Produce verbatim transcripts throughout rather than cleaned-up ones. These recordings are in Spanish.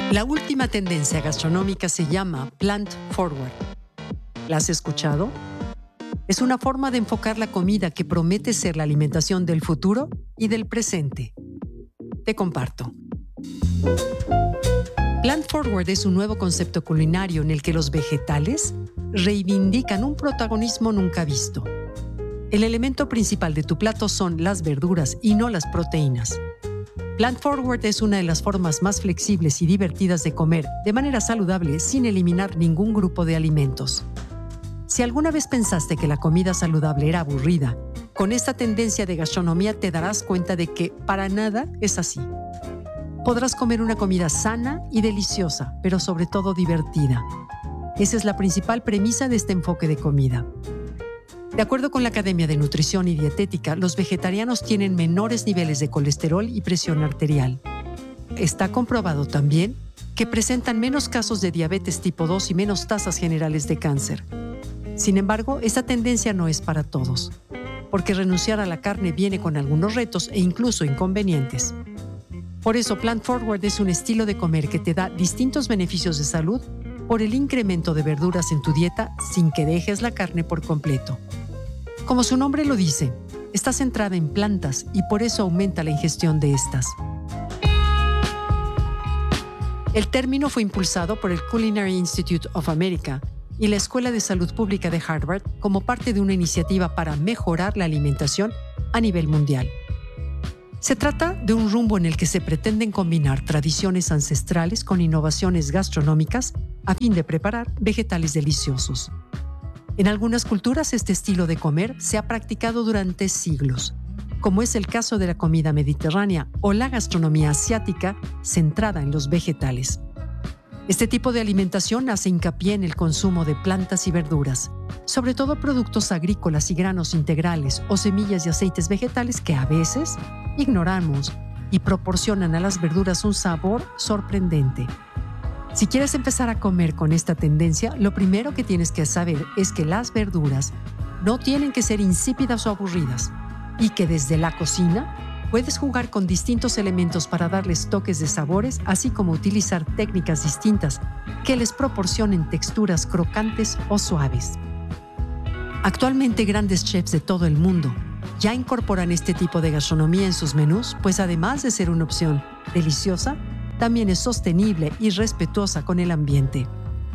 La última tendencia gastronómica se llama Plant Forward. ¿La has escuchado? Es una forma de enfocar la comida que promete ser la alimentación del futuro y del presente. Te comparto. Plant Forward es un nuevo concepto culinario en el que los vegetales reivindican un protagonismo nunca visto. El elemento principal de tu plato son las verduras y no las proteínas. Plant Forward es una de las formas más flexibles y divertidas de comer de manera saludable sin eliminar ningún grupo de alimentos. Si alguna vez pensaste que la comida saludable era aburrida, con esta tendencia de gastronomía te darás cuenta de que para nada es así. Podrás comer una comida sana y deliciosa, pero sobre todo divertida. Esa es la principal premisa de este enfoque de comida. De acuerdo con la Academia de Nutrición y Dietética, los vegetarianos tienen menores niveles de colesterol y presión arterial. Está comprobado también que presentan menos casos de diabetes tipo dos y menos tasas generales de cáncer. Sin embargo, esta tendencia no es para todos, porque renunciar a la carne viene con algunos retos e incluso inconvenientes. Por eso, Plant Forward es un estilo de comer que te da distintos beneficios de salud por el incremento de verduras en tu dieta sin que dejes la carne por completo. Como su nombre lo dice, está centrada en plantas y por eso aumenta la ingestión de estas. El término fue impulsado por el Culinary Institute of America y la Escuela de Salud Pública de Harvard como parte de una iniciativa para mejorar la alimentación a nivel mundial. Se trata de un rumbo en el que se pretenden combinar tradiciones ancestrales con innovaciones gastronómicas a fin de preparar vegetales deliciosos. En algunas culturas este estilo de comer se ha practicado durante siglos, como es el caso de la comida mediterránea o la gastronomía asiática centrada en los vegetales. Este tipo de alimentación hace hincapié en el consumo de plantas y verduras, sobre todo productos agrícolas y granos integrales o semillas y aceites vegetales que a veces ignoramos y proporcionan a las verduras un sabor sorprendente. Si quieres empezar a comer con esta tendencia, lo primero que tienes que saber es que las verduras no tienen que ser insípidas o aburridas y que desde la cocina puedes jugar con distintos elementos para darles toques de sabores, así como utilizar técnicas distintas que les proporcionen texturas crocantes o suaves. Actualmente, grandes chefs de todo el mundo ya incorporan este tipo de gastronomía en sus menús, pues además de ser una opción deliciosa, también es sostenible y respetuosa con el ambiente.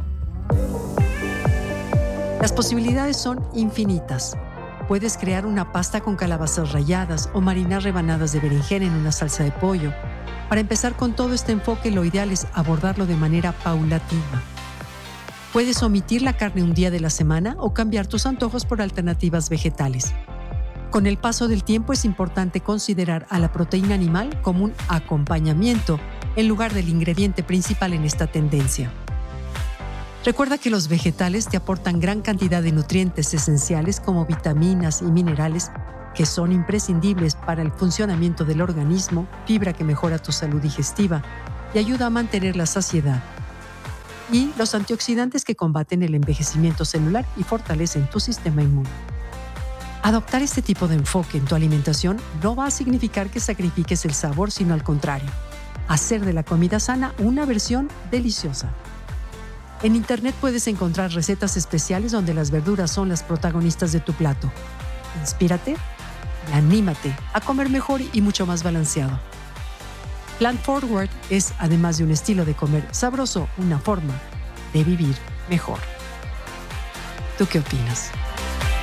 Las posibilidades son infinitas. Puedes crear una pasta con calabazas ralladas o marinar rebanadas de berenjena en una salsa de pollo. Para empezar con todo este enfoque, lo ideal es abordarlo de manera paulatina. Puedes omitir la carne un día de la semana o cambiar tus antojos por alternativas vegetales. Con el paso del tiempo es importante considerar a la proteína animal como un acompañamiento en lugar del ingrediente principal en esta tendencia. Recuerda que los vegetales te aportan gran cantidad de nutrientes esenciales como vitaminas y minerales que son imprescindibles para el funcionamiento del organismo, fibra que mejora tu salud digestiva y ayuda a mantener la saciedad, y los antioxidantes que combaten el envejecimiento celular y fortalecen tu sistema inmune. Adoptar este tipo de enfoque en tu alimentación no va a significar que sacrifiques el sabor, sino al contrario, hacer de la comida sana una versión deliciosa. En Internet puedes encontrar recetas especiales donde las verduras son las protagonistas de tu plato. Inspírate y anímate a comer mejor y mucho más balanceado. Plant Forward es, además de un estilo de comer sabroso, una forma de vivir mejor. ¿Tú qué opinas?